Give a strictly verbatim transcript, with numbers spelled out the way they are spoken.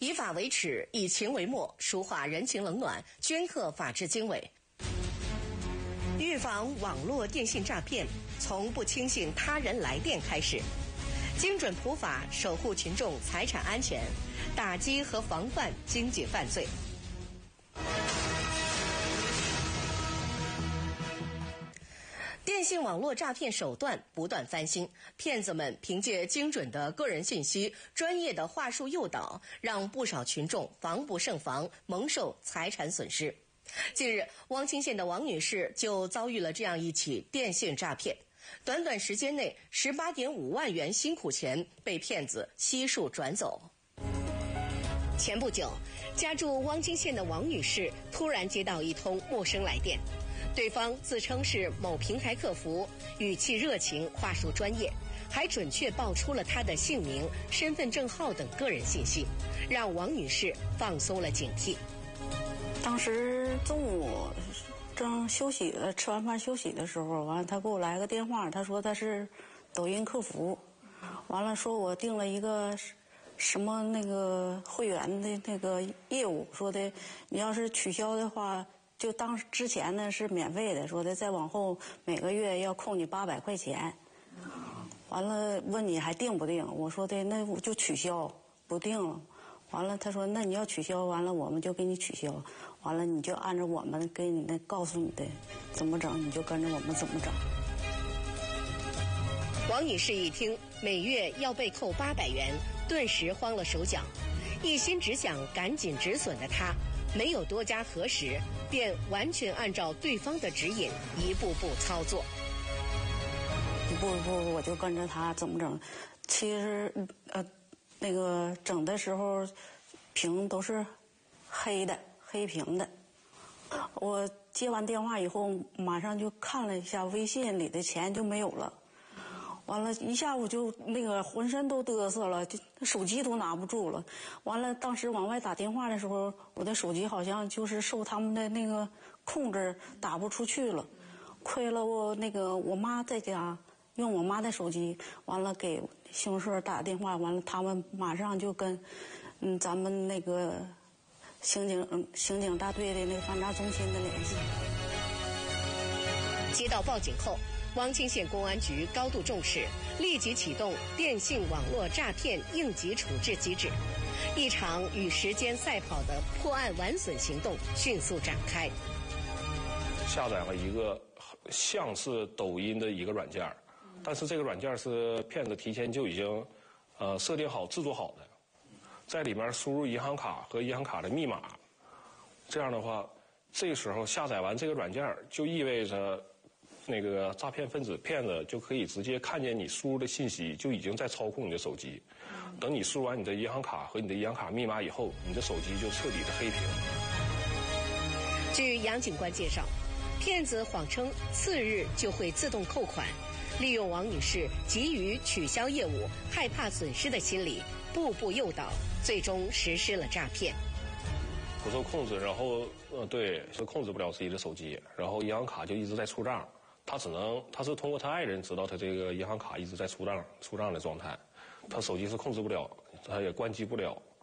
以法为尺，以情为墨，书画人情冷暖，镌刻法治经纬。预防网络电信诈骗，从不轻信他人来电开始，精准普法，守护群众财产安全，打击和防范经济犯罪。电信网络诈骗手段不断翻新，骗子们凭借精准的个人信息、专业的话术诱导，让不少群众防不胜防，蒙受财产损失。近日，汪清县的王女士就遭遇了这样一起电信诈骗，短短时间内，十八点五万元辛苦钱被骗子悉数转走。前不久，家住汪清县的王女士突然接到一通陌生来电。对方自称是某平台客服，语气热情，话术专业，还准确报出了他的姓名、身份证号等个人信息，让王女士放松了警惕。 当时中午正休息了，吃完饭休息的时候，完了他给我来个电话，他说他是抖音客服，完了说我订了一个什么那个会员的那个业务，说的你要是取消的话。就当之前呢是免费的，说的再往后每个月要扣你八百块钱。完了问你还定不定？我说的那我就取消，不定了。完了他说那你要取消，完了我们就给你取消，完了你就按照我们给你那告诉你的怎么整，你就跟着我们怎么整。 王女士一听每月要被扣八百元，顿时慌了手脚，一心只想赶紧止损的她。没有多加核实，便完全按照对方的指引一步步操作。 一步一步我就跟着他怎么整。其实呃，那个整的时候屏都是黑的，黑屏的。我接完电话以后，马上就看了一下微信里的钱就没有了。完了，一下午就那个浑身都嘚瑟了，就手机都拿不住了。完了，当时往外打电话的时候，我的手机好像就是受他们的那个控制，打不出去了。亏了我那个我妈在家用我妈的手机，完了给刑事社打电话，完了他们马上就跟嗯咱们那个刑警嗯刑警大队的那个反诈中心的联系。 接到报警后，汪清县公安局高度重视，立即启动电信网络诈骗应急处置机制，一场与时间赛跑的破案完损行动迅速展开。 下载了一个像是抖音的一个软件，但是这个软件是骗子提前就已经呃设定好制作好的，在里面输入银行卡和银行卡的密码，这样的话，这个时候下载完这个软件就意味着那个诈骗分子骗子就可以直接看见你输入的信息，就已经在操控你的手机。等你输入完你的银行卡和你的银行卡密码以后，你的手机就彻底的黑屏。 据杨警官介绍，骗子谎称次日就会自动扣款，利用王女士急于取消业务、害怕损失的心理，步步诱导，最终实施了诈骗。 不受控制，然后呃对是控制不了自己的手机，然后银行卡就一直在出账。他只能，他是通过他爱人知道他这个银行卡一直在出账出账的状态，他手机是控制不了，他也关机不了，